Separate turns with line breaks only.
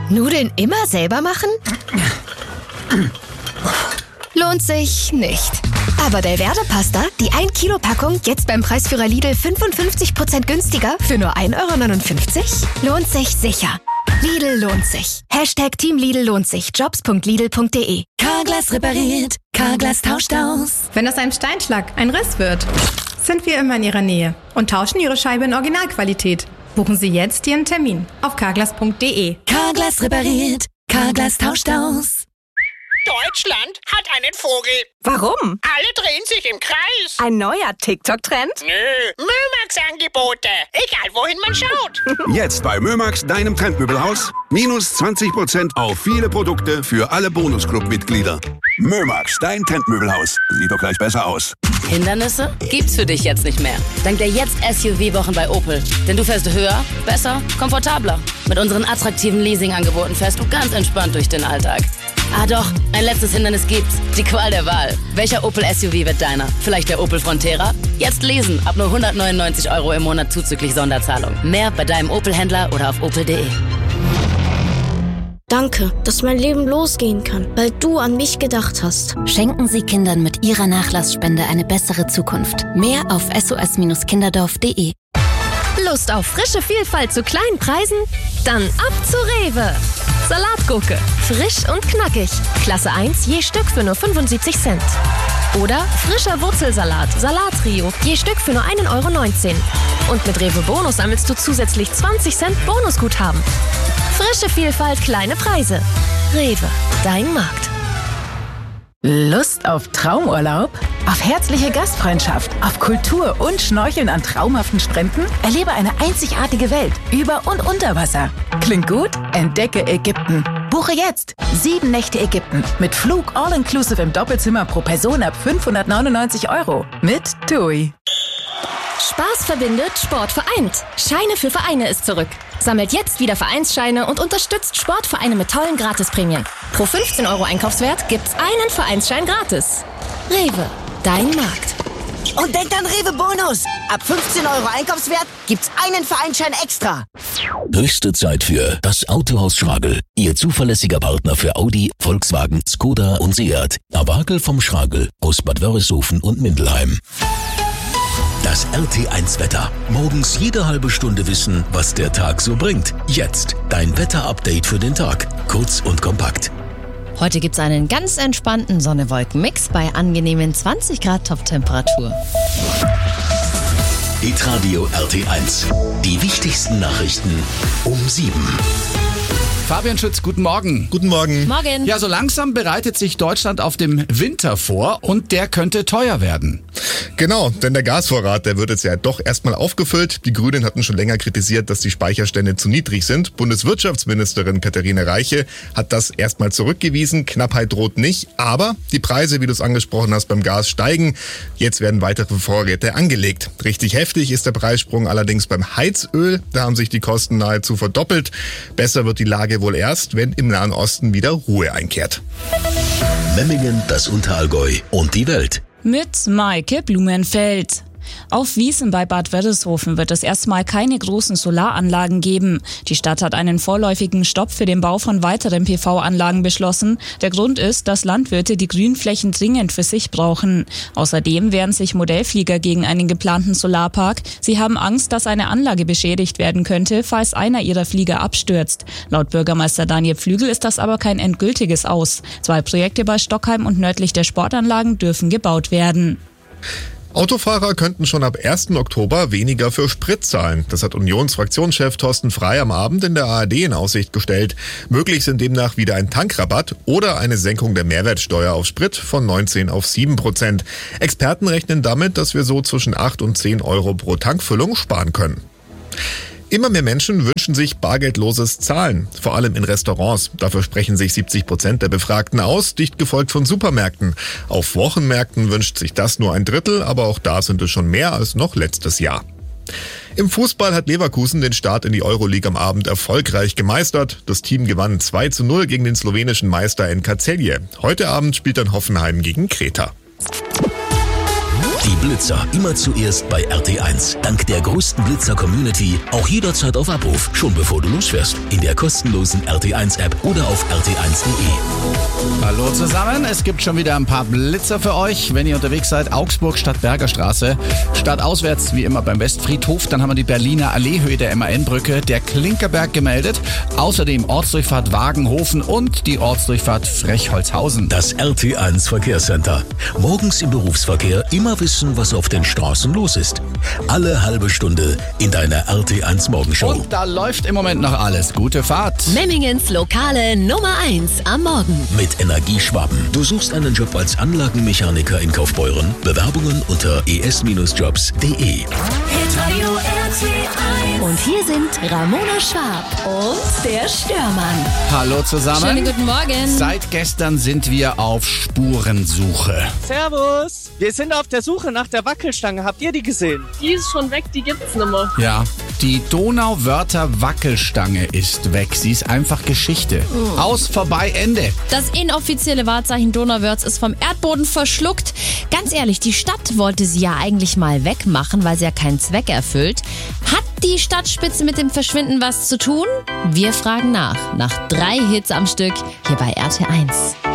Nudeln immer selber machen? Lohnt sich nicht. Aber Delverde Pasta, die 1 Kilo Packung, jetzt beim Preisführer Lidl 55% günstiger für nur 1,59 €? Lohnt sich sicher. Lidl lohnt sich. Hashtag Team Lidl lohnt sich. Jobs.lidl.de.
Carglass repariert. Carglass tauscht aus.
Wenn aus einem Steinschlag ein Riss wird, sind wir immer in Ihrer Nähe und tauschen Ihre Scheibe in Originalqualität. Buchen Sie jetzt Ihren Termin auf carglass.de.
Carglass repariert. Carglass tauscht aus.
Deutschland hat einen Vogel.
Warum?
Alle drehen sich im Kreis.
Ein neuer TikTok-Trend?
Nö, Mömax-Angebote. Egal, wohin man schaut.
Jetzt bei Mömax, deinem Trendmöbelhaus. Minus 20% auf viele Produkte für alle Bonusclub-Mitglieder. Mömax, dein Trendmöbelhaus. Sieht doch gleich besser aus.
Hindernisse gibt's für dich jetzt nicht mehr. Dank der jetzt SUV-Wochen bei Opel. Denn du fährst höher, besser, komfortabler. Mit unseren attraktiven Leasing-Angeboten fährst du ganz entspannt durch den Alltag. Ah doch, ein letztes Hindernis gibt's. Die Qual der Wahl. Welcher Opel SUV wird deiner? Vielleicht der Opel Frontera? Jetzt lesen, ab nur 199 € im Monat zuzüglich Sonderzahlung. Mehr bei deinem Opel-Händler oder auf opel.de.
Danke, dass mein Leben losgehen kann, weil du an mich gedacht hast.
Schenken Sie Kindern mit Ihrer Nachlassspende eine bessere Zukunft. Mehr auf sos-kinderdorf.de.
Lust auf frische Vielfalt zu kleinen Preisen? Dann ab zu Rewe. Salatgurke, frisch und knackig. Klasse 1 je Stück für nur 75 Cent. Oder frischer Wurzelsalat, Salatrio, je Stück für nur 1,19 €. Und mit Rewe Bonus sammelst du zusätzlich 20 Cent Bonusguthaben. Frische Vielfalt, kleine Preise. Rewe, dein Markt.
Lust auf Traumurlaub? Auf herzliche Gastfreundschaft? Auf Kultur und Schnorcheln an traumhaften Stränden? Erlebe eine einzigartige Welt über und unter Wasser. Klingt gut? Entdecke Ägypten. Buche jetzt 7 Nächte Ägypten mit Flug all-inclusive im Doppelzimmer pro Person ab 599 € mit TUI.
Spaß verbindet, Sport vereint. Scheine für Vereine ist zurück. Sammelt jetzt wieder Vereinsscheine und unterstützt Sportvereine mit tollen Gratisprämien. Pro 15 € Einkaufswert gibt's einen Vereinsschein gratis. Rewe, dein Markt.
Und denkt an Rewe Bonus. Ab 15 € Einkaufswert gibt's einen Vereinsschein extra.
Höchste Zeit für das Autohaus Schragel. Ihr zuverlässiger Partner für Audi, Volkswagen, Skoda und Seat. Awagel vom Schragel aus Bad Wörishofen und Mindelheim. Das RT1-Wetter. Morgens jede halbe Stunde wissen, was der Tag so bringt. Jetzt dein Wetter-Update für den Tag. Kurz und kompakt.
Heute gibt's einen ganz entspannten Sonne-Wolken-Mix bei angenehmen 20 Grad Toptemperatur.
Hitradio RT1. Die wichtigsten Nachrichten um 7.
Fabian Schütz, guten Morgen.
Guten Morgen.
Morgen.
Ja, so langsam bereitet sich Deutschland auf dem Winter vor und der könnte teuer werden.
Genau, denn der Gasvorrat, der wird jetzt ja doch erstmal aufgefüllt. Die Grünen hatten schon länger kritisiert, dass die Speicherstände zu niedrig sind. Bundeswirtschaftsministerin Katharina Reiche hat das erstmal zurückgewiesen. Knappheit droht nicht, aber die Preise, wie du es angesprochen hast, beim Gas steigen. Jetzt werden weitere Vorräte angelegt. Richtig heftig ist der Preissprung allerdings beim Heizöl. Da haben sich die Kosten nahezu verdoppelt. Besser wird die Lage wohl erst, wenn im Nahen Osten wieder Ruhe einkehrt.
Memmingen, das Unterallgäu und die Welt.
Mit Maike Blumenfeld. Auf Wiesen bei Bad Wörishofen wird es erstmal keine großen Solaranlagen geben. Die Stadt hat einen vorläufigen Stopp für den Bau von weiteren PV-Anlagen beschlossen. Der Grund ist, dass Landwirte die Grünflächen dringend für sich brauchen. Außerdem wehren sich Modellflieger gegen einen geplanten Solarpark. Sie haben Angst, dass eine Anlage beschädigt werden könnte, falls einer ihrer Flieger abstürzt. Laut Bürgermeister Daniel Pflügel ist das aber kein endgültiges Aus. 2 Projekte bei Stockheim und nördlich der Sportanlagen dürfen gebaut werden.
Autofahrer könnten schon ab 1. Oktober weniger für Sprit zahlen. Das hat Unionsfraktionschef Thorsten Frey am Abend in der ARD in Aussicht gestellt. Möglich sind demnach wieder ein Tankrabatt oder eine Senkung der Mehrwertsteuer auf Sprit von 19 auf 7%. Experten rechnen damit, dass wir so zwischen 8 und 10 € pro Tankfüllung sparen können. Immer mehr Menschen wünschen sich bargeldloses Zahlen, vor allem in Restaurants. Dafür sprechen sich 70% der Befragten aus, dicht gefolgt von Supermärkten. Auf Wochenmärkten wünscht sich das nur ein Drittel, aber auch da sind es schon mehr als noch letztes Jahr. Im Fußball hat Leverkusen den Start in die Euroleague am Abend erfolgreich gemeistert. Das Team gewann 2:0 gegen den slowenischen Meister NK Celje. Heute Abend spielt dann Hoffenheim gegen Kreta.
Die Blitzer immer zuerst bei RT1. Dank der größten Blitzer-Community auch jederzeit auf Abruf, schon bevor du losfährst. In der kostenlosen RT1-App oder auf rt1.de.
Hallo zusammen, es gibt schon wieder ein paar Blitzer für euch, wenn ihr unterwegs seid. Augsburg, Stadtberger Straße. Stadtauswärts wie immer beim Westfriedhof. Dann haben wir die Berliner Alleehöhe der MAN-Brücke, der Klinkerberg gemeldet. Außerdem Ortsdurchfahrt Wagenhofen und die Ortsdurchfahrt Frechholzhausen.
Das RT1 Verkehrscenter. Morgens im Berufsverkehr immer wissen, was auf den Straßen los ist. Alle halbe Stunde in deiner RT1 Morgenshow.
Und da läuft im Moment noch alles. Gute Fahrt.
Memmingens Lokale Nummer 1 am Morgen.
Mit Energieschwaben. Du suchst einen Job als Anlagenmechaniker in Kaufbeuren? Bewerbungen unter es-jobs.de.
Und hier sind Ramona Schwab und der Störmann.
Hallo zusammen.
Schönen guten Morgen.
Seit gestern sind wir auf Spurensuche.
Servus. Wir sind auf der Suche nach der Wackelstange. Habt ihr die gesehen?
Die ist schon weg, die gibt's nicht mehr.
Ja, die Donauwörther Wackelstange ist weg. Sie ist einfach Geschichte. Aus, vorbei, Ende.
Das inoffizielle Wahrzeichen Donauwörths ist vom Erdboden verschluckt. Ganz ehrlich, die Stadt wollte sie ja eigentlich mal wegmachen, weil sie ja keinen Zweck erfüllt. Hat die Stadtspitze mit dem Verschwinden was zu tun? Wir fragen nach 3 Hits am Stück hier bei RT1.